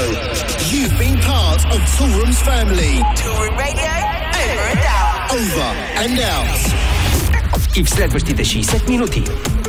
You've been part of Toolroom's family. Toolroom Radio, over and out. Over and out. И в следващите 60 минути